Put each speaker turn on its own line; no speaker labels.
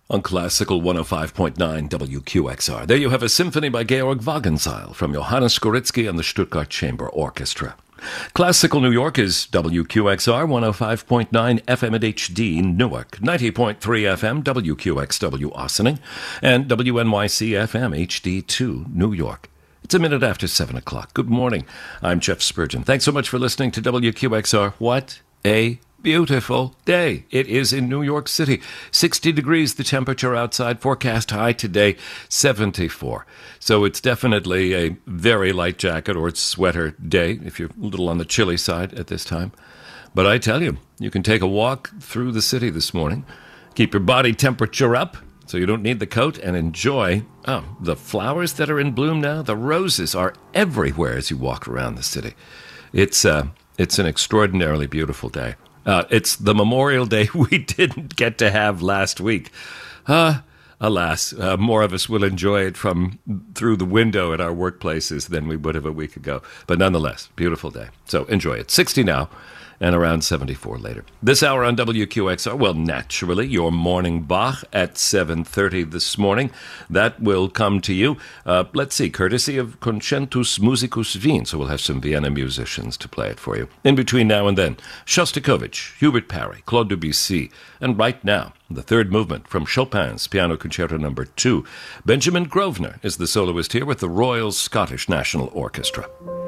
On Classical 105.9 WQXR. There you have a symphony by Georg Wagenseil from Johannes Skoritsky and the Stuttgart Chamber Orchestra. Classical New York is WQXR 105.9 FM at HD Newark, 90.3 FM WQXW Ossining, and WNYC FM HD2 New York. It's a minute after 7 o'clock. Good morning. I'm Jeff Spurgeon. Thanks so much for listening to WQXR. What a beautiful day it is in New York City. 60 degrees the temperature outside. Forecast high today, 74. So it's definitely a very light jacket or sweater day if you're a little on the chilly side at this time. But I tell you, you can take a walk through the city this morning, keep your body temperature up so you don't need the coat, and enjoy the flowers that are in bloom now. The roses are everywhere as you walk around the city. It's an extraordinarily beautiful day. It's the Memorial Day we didn't get to have last week. Alas, more of us will enjoy it from through the window at our workplaces than we would have a week ago. But nonetheless, beautiful day. So enjoy it. 60 now and around 74 later. This hour on WQXR, well, naturally, your morning Bach at 7:30 this morning. That will come to you, let's see, courtesy of Concentus Musicus Wien, so we'll have some Vienna musicians to play it for you. In between now and then, Shostakovich, Hubert Parry, Claude Debussy, and right now, the third movement from Chopin's Piano Concerto No. 2. Benjamin Grosvenor is the soloist here with the Royal Scottish National Orchestra.